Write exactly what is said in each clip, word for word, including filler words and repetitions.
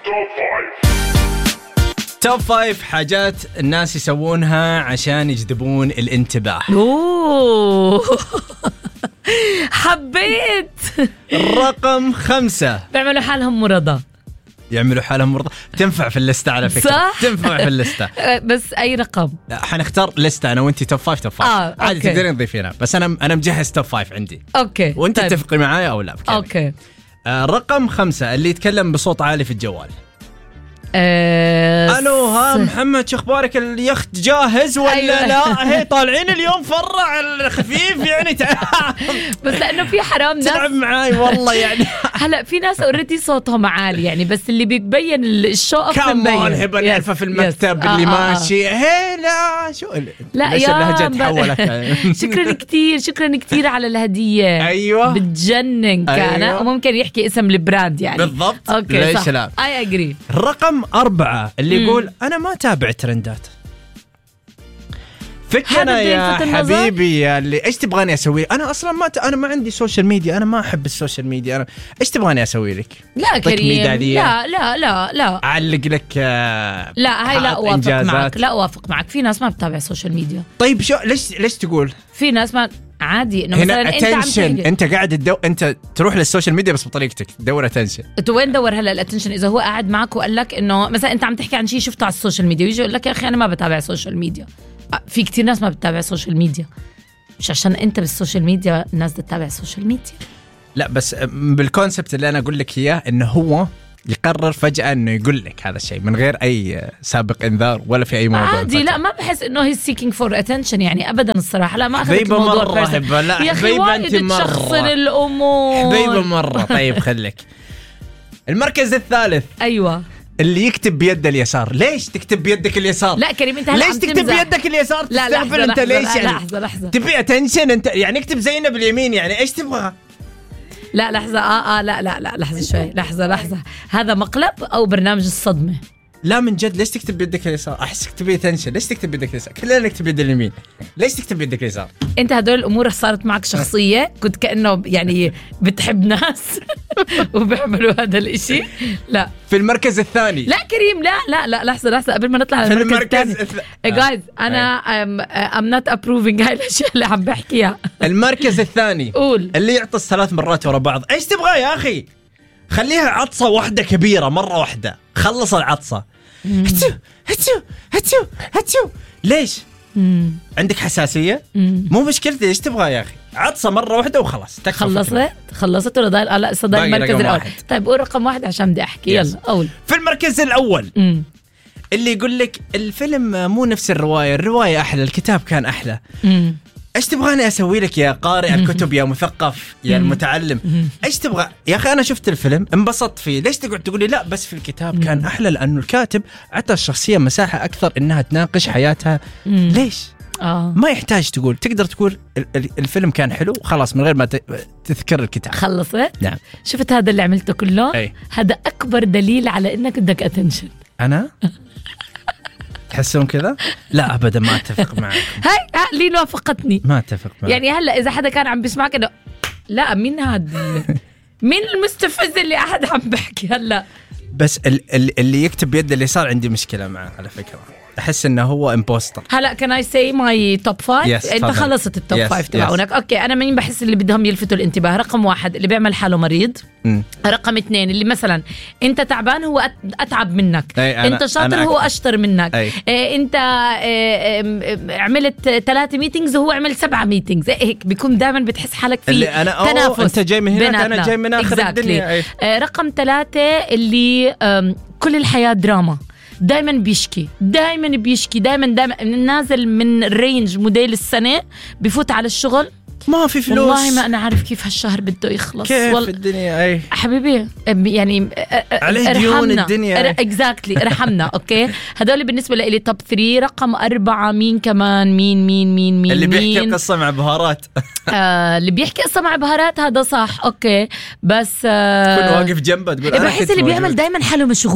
توب فايف حاجات الناس يسوونها عشان يجذبون الانتباه. أوه حبيت. رقم خمسة، بيعملوا حالهم مرضى. يعملوا حالهم مرضى. تنفع في الليستة على فكرة. صح؟ تنفع في الليستة. بس أي رقم؟ حنختار لستة أنا وأنتي توب فايف توب فايف. آه، عادي تقدرين تضيفينها، بس أنا أنا مجهز توب فايف عندي. أوكي. وأنت طيب. تتفقي معايا أو لا؟ بكلمك. أوكي. آه رقم خمسة، اللي يتكلم بصوت عالي في الجوال. أه الو ها محمد، شو اخبارك؟ اليخت جاهز ولا أيوة. لا؟ هي طالعين اليوم فرع الخفيف يعني تع... بس لانه في حرام ناس تلعب معاي والله يعني. هلا في ناس اوريدي صوتهم عالي يعني، بس اللي بيبين الشو اوف كمان هبه نعرفه في المكتب yes. اللي آه ماشي آه. هي لا شو لا ليش اللهجه تحولت؟ شكرا كثير شكرا كثير على الهديه. ايوه بتجنن كان. أيوة. وممكن يحكي اسم البراند يعني بالضبط. اوكي ليش لا؟ اي اجري. رقم أربعة، اللي مم. يقول أنا ما تابع ترندات. فكنا يا حبيبي يا اللي إيش تبغاني أسوي؟ أنا أصلا ما ت... أنا ما عندي سوشيال ميديا، أنا ما أحب السوشيال ميديا. أنا إيش تبغاني أسوي لك؟ لا كريم لا لا لا لا أعلق لك آه لا هاي لا أوافق إنجازات. معك لا أوافق معك. في ناس ما بتتابع السوشيال ميديا. طيب شو ليش ليش تقول؟ في ناس ما عادي انه هنا مثلا انت عم تيجي انت قاعد تدو... انت تروح للسوشيال ميديا بس بطريقتك تدور اتنشن. انت وين دور هلا الاتنشن؟ اذا هو قاعد معك وقال لك انه مثلا انت عم تحكي عن شيء شفته على السوشيال ميديا ويجي يقول لك يا اخي انا ما بتابع السوشيال ميديا. في كتير ناس ما بتتابع السوشيال ميديا، مش عشان انت بالسوشيال ميديا الناس بتتابع السوشيال ميديا. لا بس بالكونسبت اللي انا اقول لك اياه انه هو يقرر فجأة انه يقول لك هذا الشيء من غير اي سابق انذار ولا في اي موضوع. عادي لا ما بحس انه هي seeking for attention يعني ابدا الصراحه. لا ما اخذت حبيبة الموضوع مرة حبيبة. لا يا اخي حبيبة انت وايد مرة تشخصن الامور حبيبة مرة. طيب خليك. المركز الثالث، ايوه اللي يكتب بيد اليسار. ليش تكتب بيدك اليسار؟ لا كريم انت هلا ليش تكتب بيدك اليسار؟ لا لحظة انت لحظة ليش لا يعني لحظة لحظة تبي اتنشن انت يعني اكتب زينب اليمين يعني ايش تبغى؟ لا لحظة آه آه لا لا لا لحظة شوي لحظة لحظة هذا مقلب أو برنامج الصدمة؟ لا من جد ليش تكتب بيدك اليسار؟ أحسك تبي تنشن. ليش تكتب بيدك اليسار؟ كلنا نكتب بيد اليمين. ليش تكتب بيدك اليسار؟ أنت هدول الأمور صارت معك شخصية كنت كأنه يعني بتحب ناس وبيعملوا هذا الإشي. لا في المركز الثاني. لا كريم لا لا لا لحظة لحظة قبل ما نطلع في المركز الثاني جايز أنا I'm not approving هاي الأشياء اللي عم بحكيها. المركز الثاني قول. اللي يعطس ثلاث مرات ورا بعض. إيش تبغى يا أخي؟ خليها عطسة واحدة كبيرة مرة واحدة. خلص العطسة. هتشو هتشو هتشو هتشو. ليش؟ مم. عندك حساسية؟ مم. مو مشكلتي. إيش تبغى يا أخي؟ عطسة مرة واحدة وخلاص. خلصت خلصت ولا ضايل؟ لا لسه ضايل المركز الأول. طيب قول رقم واحد عشان بدي أحكي. يلا أول. في المركز الأول مم. اللي يقول لك الفيلم مو نفس الرواية، الرواية أحلى، الكتاب كان أحلى. مم. ايش تبغاني اسوي لك يا قارئ الكتب يا مثقف يا المتعلم؟ ايش تبغى يا اخي؟ انا شفت الفيلم انبسطت فيه، ليش تقعد تقولي لا بس في الكتاب كان احلى؟ لانه الكاتب اعطى الشخصيه مساحه اكثر انها تناقش حياتها. ليش؟ آه. ما يحتاج تقول، تقدر تقول الفيلم كان حلو خلاص من غير ما تذكر الكتاب. خلصت؟ نعم. شفت هذا اللي عملته كله؟ أي. هذا اكبر دليل على انك بدك اتنشن. انا تحسون كذا؟ لا ابدا ما اتفق معك. هاي لين وافقتني. ما اتفق معك. يعني هلا اذا حدا كان عم بيسمعك انه لا مين هذا؟ مين المستفز اللي قاعد عم بحكي هلا؟ بس اللي يكتب بيد اليسار عندي مشكله معه على فكره. احس انه هو امبوستر. هلا كان اي سي ماي توب فايف. انت خلصت التوب yes, فايف تبعونك. yes. اوكي انا مين بحس اللي بدهم يلفتوا الانتباه؟ رقم واحد اللي بيعمل حاله مريض. م. رقم اثنين اللي مثلا انت تعبان هو اتعب منك. انت شاطر هو اشطر منك. إيه انت إيه عملت ثلاثة ميتينجز وهو عمل سبعة ميتينجز. هيك بيكون دائما بتحس حالك في أنا تنافس. انت جاي من هنا انا جاي من اخر exactly. الدنيا. إيه رقم ثلاثة اللي كل الحياة دراما، دايما بيشكي دايما بيشكي دايما دايما نازل من رينج موديل السنة بفوت على الشغل ما في فلوس. والله ما أنا عارف كيف هالشهر بده يخلص. كيف وال... الدنيا أي حبيبي يعني عليه ديون الدنيا. اكزاكتلي رحمنا. أوكي هذول بالنسبة لي توب ثري. رقم أربعة مين كمان؟ مين مين مين مين اللي بيحكي مين؟ قصة مع بهارات. آه اللي بيحكي قصة مع بهارات هذا صح. أوكي بس آه تكون واقف جنبه تقول بحس اللي بيعمل دايما حاله مشغول.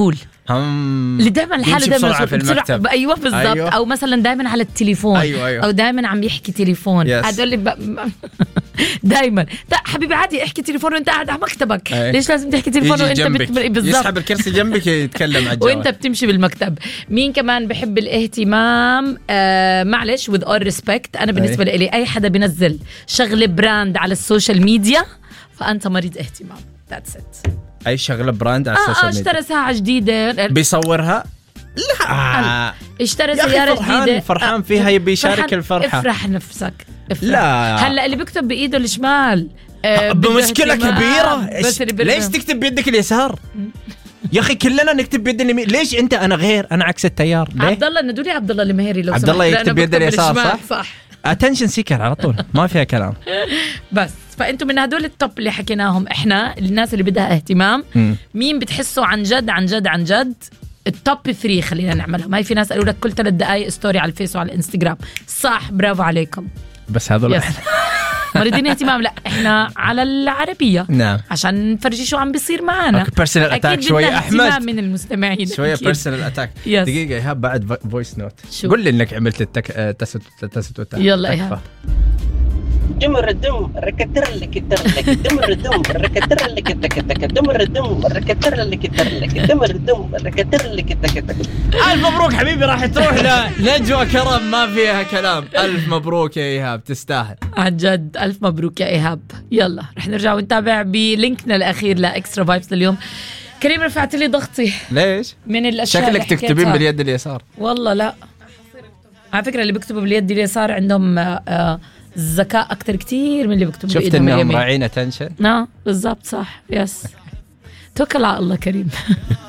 هم اللي دائما الحاله دائما في المكتب. ايوه بالضبط. أيوة. او مثلا دائما على التليفون. أيوة أيوة. او دائما عم يحكي تليفون. هذول ب... دائما لا حبيبي عادي احكي تليفون وانت قاعد على مكتبك. أيوة. ليش لازم تحكي تليفون وانت بت... بالضبط يسحب الكرسي جنبك يتكلم على الجوال وانت بتمشي بالمكتب. مين كمان بحب الاهتمام؟ آه معلش with all respect انا بالنسبه أيوة. لي اي حدا بينزل شغله براند على السوشيال ميديا فانت مريض اهتمام. that's it. اي شغله براند على آه السوشيال ميديا. اشترى ساعه جديده بيصورها. لا اشترى سياره فرحان جديده فرحان فيها يبي يشارك الفرحه. افرح نفسك افرح. لا هلا اللي بيكتب بايده الشمال آه بمشكله كبيره. ليش تكتب بيدك اليسار؟ يا اخي كلنا نكتب بيد اليمين. ليش انت؟ انا غير انا عكس التيار. عبد الله ندوا لي عبد الله المهري لو عبد الله يكتب بيد اليسار صح صح. اتنشن سيكر على طول ما فيها كلام. بس فانتوا من هدول التوب اللي حكيناهم احنا الناس اللي بدها اهتمام. م. مين بتحسوا عن جد عن جد عن جد التوب ثري خلينا نعملهم. هاي في ناس قالوا لك كل ثلاث دقائق ستوري على الفيس وعلى الانستغرام. صح برافو عليكم. بس هذول مريدين اهتمام. لا احنا على العربية نعم عشان نفرجي شو عم بيصير معنا. بيرسونال اتاك شوي احمد من المستمعين شوية بيرسونال اتاك. دقيقة ايهاب بعد فويس نوت قول لي انك عملت التك... تست تست وتك. يلا ايهاب. دمر الدم ركتر لك تر لك دمر الدم ركتر لك تك تك دمر الدم ركتر لك تر لك دمر الدم ركتر لك تك تك. الف مبروك حبيبي راح تروح لنجوى كرم ما فيها كلام. الف مبروك يا ايهاب تستاهل عن جد. الف مبروك يا ايهاب. يلا رح نرجع ونتابع بلينكنا الاخير لاكسترا فايبس لليوم. كريم رفعت لي ضغطي. ليش؟ من الاشياء شكلك تكتبين باليد اليسار. والله لا على فكره اللي بيكتبوا باليد اليسار عندهم آه الذكاء أكتر كتير من اللي بكتبوا شفت إنهم راعين أتنشن. نعم بالضبط صح. يس توكل على الله كريم.